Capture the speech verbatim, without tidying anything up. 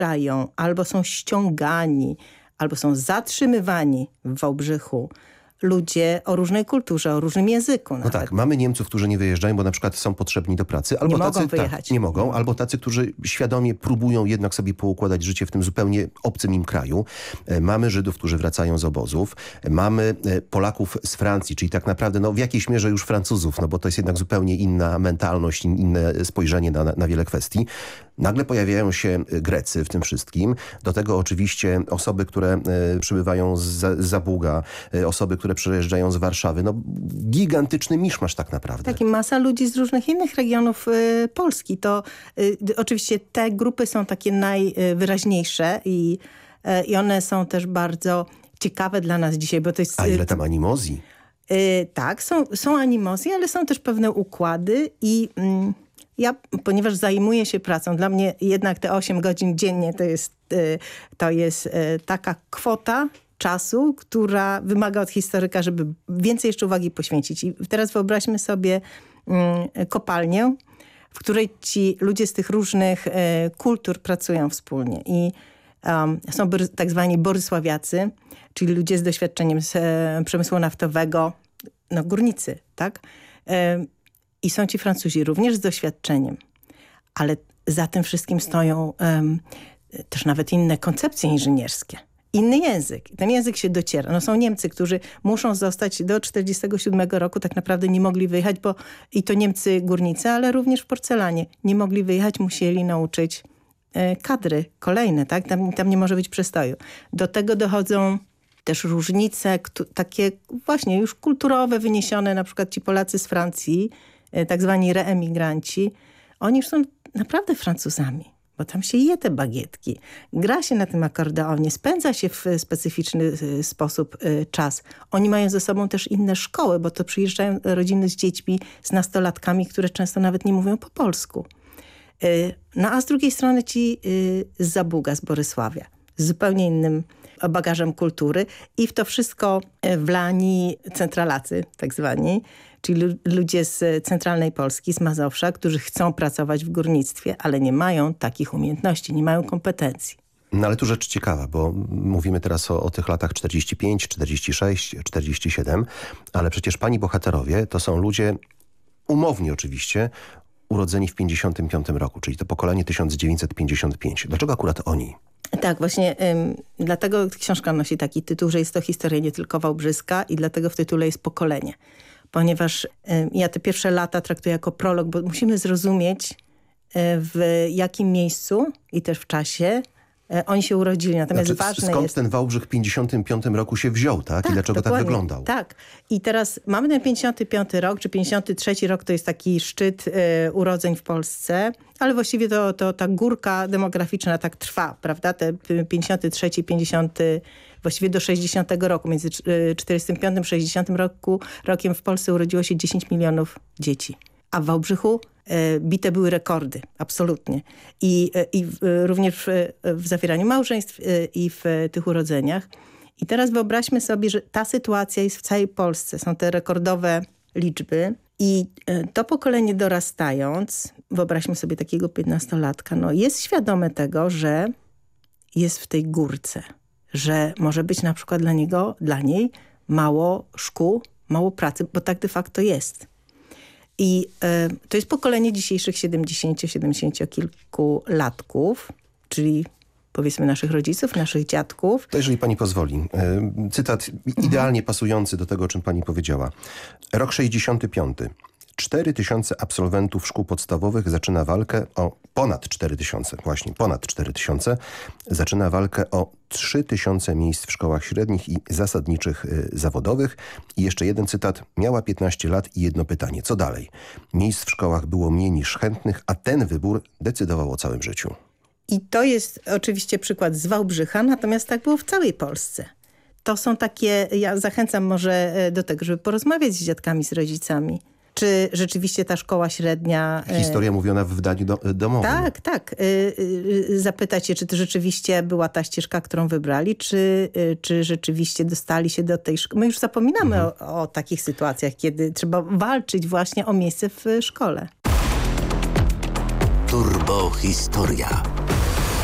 wyjeżdżają, albo są ściągani, albo są zatrzymywani w Wałbrzychu ludzie o różnej kulturze, o różnym języku. Nawet. No tak, mamy Niemców, którzy nie wyjeżdżają, bo na przykład są potrzebni do pracy. Albo nie tacy, mogą wyjechać. Tak, nie mogą, albo tacy, którzy świadomie próbują jednak sobie poukładać życie w tym zupełnie obcym im kraju. Mamy Żydów, którzy wracają z obozów. Mamy Polaków z Francji, czyli tak naprawdę no, w jakiejś mierze już Francuzów, no bo to jest jednak zupełnie inna mentalność, inne spojrzenie na, na wiele kwestii. Nagle pojawiają się Grecy w tym wszystkim. Do tego oczywiście osoby, które e, przybywają z Zabuga, e, osoby, które przyjeżdżają z Warszawy. No gigantyczny miszmasz tak naprawdę. Taki masa ludzi z różnych innych regionów y, Polski. To y, oczywiście te grupy są takie najwyraźniejsze i, y, i one są też bardzo ciekawe dla nas dzisiaj, bo to jest... A ile tam animozji? Y, tak, są, są animozje, ale są też pewne układy i... Y, Ja, ponieważ zajmuję się pracą, dla mnie jednak te osiem godzin dziennie to jest, to jest taka kwota czasu, która wymaga od historyka, żeby więcej jeszcze uwagi poświęcić. I teraz wyobraźmy sobie kopalnię, w której ci ludzie z tych różnych kultur pracują wspólnie. I um, są tak zwani borysławiacy, czyli ludzie z doświadczeniem z przemysłu naftowego, no górnicy, tak? I są ci Francuzi również z doświadczeniem, ale za tym wszystkim stoją um, też nawet inne koncepcje inżynierskie. Inny język. Ten język się dociera. No są Niemcy, którzy muszą zostać do czterdziestego siódmego roku, tak naprawdę nie mogli wyjechać, bo i to Niemcy górnicy, ale również w porcelanie. Nie mogli wyjechać, musieli nauczyć e, kadry kolejne, tak? Tam, tam nie może być przestoju. Do tego dochodzą też różnice, takie właśnie już kulturowe, wyniesione, na przykład ci Polacy z Francji, tak zwani reemigranci, oni już są naprawdę Francuzami, bo tam się je te bagietki, gra się na tym akordeonie, spędza się w specyficzny sposób czas. Oni mają ze sobą też inne szkoły, bo to przyjeżdżają rodziny z dziećmi, z nastolatkami, które często nawet nie mówią po polsku. No a z drugiej strony ci z Zabuga, z Borysławia, z zupełnie innym bagażem kultury i w to wszystko wlani centralacy, tak zwani, czyli ludzie z centralnej Polski, z Mazowsza, którzy chcą pracować w górnictwie, ale nie mają takich umiejętności, nie mają kompetencji. No ale tu rzecz ciekawa, bo mówimy teraz o, o tych latach czterdzieści pięć, czterdzieści sześć, czterdzieści siedem, ale przecież pani bohaterowie to są ludzie, umownie oczywiście, urodzeni w pięćdziesiątym piątym roku, czyli to pokolenie tysiąc dziewięćset pięćdziesiąt pięć. Dlaczego akurat oni? Tak, właśnie ym, dlatego książka nosi taki tytuł, że jest to historia nie tylko wałbrzyska i dlatego w tytule jest pokolenie. Ponieważ ym, ja te pierwsze lata traktuję jako prolog, bo musimy zrozumieć y, w jakim miejscu i też w czasie y, oni się urodzili. Natomiast znaczy, ważne skąd jest... ten Wałbrzych w pięćdziesiątym piątym roku się wziął, tak? tak I dlaczego dokładnie. tak wyglądał? Tak. I teraz mamy ten pięćdziesiąty piąty rok, czy pięćdziesiąty trzeci rok to jest taki szczyt y, urodzeń w Polsce, ale właściwie to, to ta górka demograficzna tak trwa, prawda? Te pięćdziesiąty trzeci, pięćdziesiąty właściwie do sześćdziesiątego roku. Między czterdziestym piątym a sześćdziesiątym roku, rokiem w Polsce urodziło się dziesięć milionów dzieci. A w Wałbrzychu e, bite były rekordy, absolutnie. I, e, i w, również w, w zawieraniu małżeństw e, i w tych urodzeniach. I teraz wyobraźmy sobie, że ta sytuacja jest w całej Polsce. Są te rekordowe liczby. I e, to pokolenie dorastając, wyobraźmy sobie takiego piętnastolatka, no jest świadome tego, że jest w tej górce. Że może być na przykład dla niego, dla niej mało szkół, mało pracy, bo tak de facto jest. I y, to jest pokolenie dzisiejszych siedemdziesięciu, siedemdziesięciokilkulatków, czyli powiedzmy naszych rodziców, naszych dziadków. To jeżeli pani pozwoli, y, cytat idealnie mhm. pasujący do tego, o czym pani powiedziała. Rok sześćdziesiąty piąty. cztery tysiące absolwentów szkół podstawowych zaczyna walkę o ponad cztery tysiące, właśnie ponad cztery tysiące, zaczyna walkę o trzy tysiące miejsc w szkołach średnich i zasadniczych y, zawodowych. I jeszcze jeden cytat. Miała piętnaście lat i jedno pytanie. Co dalej? Miejsc w szkołach było mniej niż chętnych, a ten wybór decydował o całym życiu. I to jest oczywiście przykład z Wałbrzycha, natomiast tak było w całej Polsce. To są takie, ja zachęcam może do tego, żeby porozmawiać z dziadkami, z rodzicami. Czy rzeczywiście ta szkoła średnia... Historia mówiona w wydaniu do, domowym. Tak, tak. Zapytać się, czy to rzeczywiście była ta ścieżka, którą wybrali, czy, czy rzeczywiście dostali się do tej szkoły. My już zapominamy mhm. o, o takich sytuacjach, kiedy trzeba walczyć właśnie o miejsce w szkole. Turbo Historia.